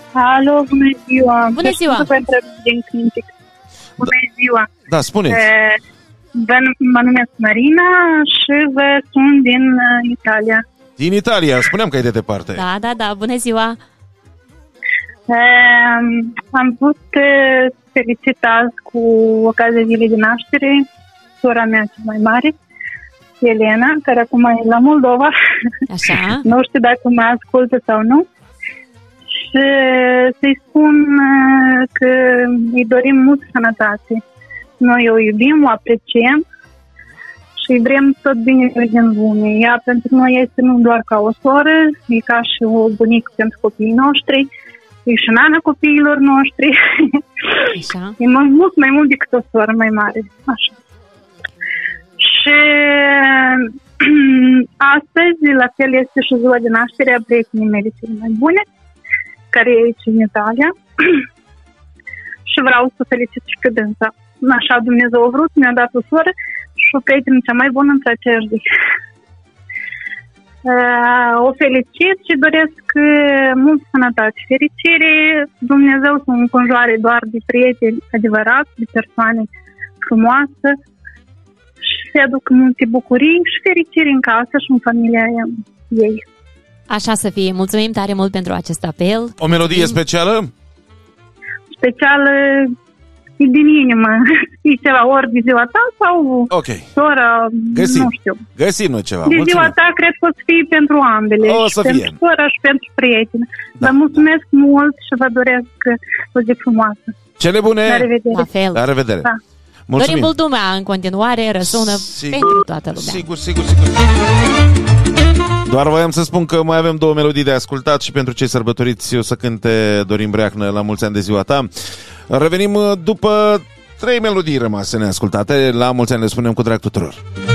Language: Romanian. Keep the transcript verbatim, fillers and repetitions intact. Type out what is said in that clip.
Alo, bună ziua! Bună ziua! Din Clintic. Bună ziua! Da, spuneți. E, mă numesc Marina și vă sunt din uh, Italia. Din Italia, spuneam că e de departe. Da, da, da, bună ziua! E, am vrut uh, felicit azi cu ocazia zilei de naștere sora mea cea mai mare, Elena, care acum e la Moldova. Așa. Nu știu dacă mă ascultă sau nu. Și să-i spun că îi dorim mult sănătate. Noi o iubim, o apreciem și vrem tot binele din lume. Ea pentru noi este nu doar ca o soră, e ca și o bunică pentru copiii noștri, e și nana copiilor noștri. Așa. E mult mai mult decât o soră mai mare. Așa. Și astăzi, la fel, este și ziua de naștere a prietenii mele cele mai bune, care e aici în Italia. Și vreau să felicit și pe dânsa. Așa Dumnezeu a vrut, mi-a dat o soră și o prietenă cea mai bună între aceeași zi. Uh, o felicit și doresc uh, mult sănătate și fericire. Dumnezeu să mă înconjoare doar de prieteni adevărați, de persoane frumoase și să aduc multe bucurii și fericire în casă și în familia ei. Așa să fie. Mulțumim tare mult pentru acest apel. O melodie specială? Specială e din inimă. E ceva ori de ziua ta sau okay. sora, Găsim. nu știu. Găsim noi ceva. De mulțumim. ziua ta cred că o să fie pentru ambele. O și să fie. pentru sora și pentru prieteni. Da. Vă mulțumesc mult și vă doresc o zi frumoasă. Cele bune! La revedere! La fel! La revedere! Da. Mulțumim. Dorim mult lumea în continuare, răsună sigur, pentru toată lumea. Sigur, sigur, sigur. Doar voiam să spun că mai avem două melodii de ascultat și pentru cei sărbătoriți o să cânte Dorin Breacnă La mulți ani de ziua ta. Revenim după trei melodii rămase neascultate. La mulți ani le spunem cu drag tuturor.